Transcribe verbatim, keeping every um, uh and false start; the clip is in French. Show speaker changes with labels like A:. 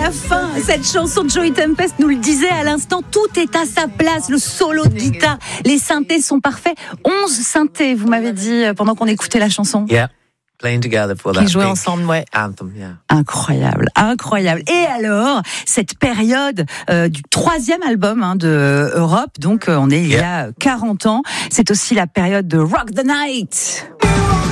A: la fin. Cette chanson de Joey Tempest nous le disait à l'instant, tout est à sa place. Le solo de guitare, les synthés sont parfaits. onze synthés, vous m'avez dit pendant qu'on écoutait la chanson.
B: Yeah. Playing together for that
C: Qui jouaient
B: big
C: ensemble, ouais.
B: anthem, yeah.
A: Incroyable, incroyable. Et alors, cette période euh, du troisième album hein, de Europe, donc euh, on est il y a quarante ans, c'est aussi la période de Rock the Night.